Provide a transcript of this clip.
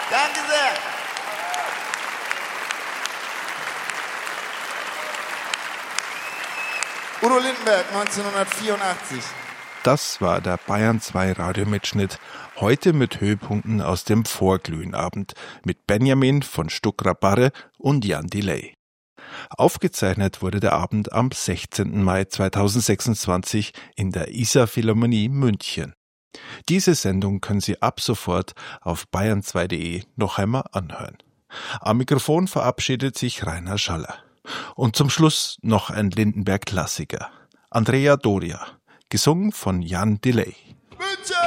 Danke sehr. Udo Lindenberg, 1984. Das war der Bayern 2 Radiomitschnitt, heute mit Höhepunkten aus dem Vorglühenabend mit Benjamin von Stuckrad-Barre und Jan Delay. Aufgezeichnet wurde der Abend am 16. Mai 2026 in der Isar-Philharmonie München. Diese Sendung können Sie ab sofort auf bayern2.de noch einmal anhören. Am Mikrofon verabschiedet sich Rainer Schaller. Und zum Schluss noch ein Lindenberg-Klassiker. Andrea Doria, gesungen von Jan Delay. München!